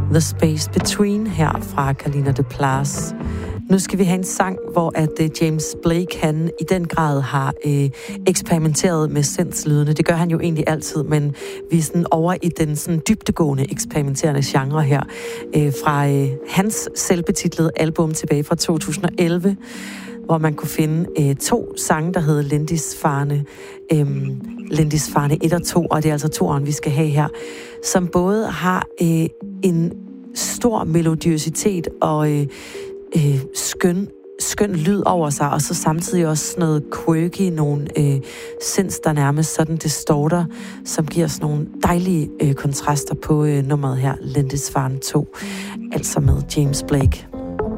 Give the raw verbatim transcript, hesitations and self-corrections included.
The Space Between her fra Kalina de Plas. Nu skal vi have en sang, hvor at uh, James Blake, han i den grad har uh, eksperimenteret med sindslydene. Det gør han jo egentlig altid, men vi er sådan over i den sådan dybdegående eksperimenterende genre her. Uh, fra uh, hans selvbetitlede album tilbage fra to tusind og elleve, hvor man kunne finde uh, to sange, der hed Lindisfarne. Um, Lindisfarne et og to, og det er altså toeren, vi skal have her, som både har uh, en stor melodiøsitet og uh, uh, skøn, skøn lyd over sig, og så samtidig også noget quirky, nogle uh, sinds, der nærmest sådan distorter, som giver os nogle dejlige uh, kontraster på uh, nummeret her, Lindisfarne to, altså med James Blake.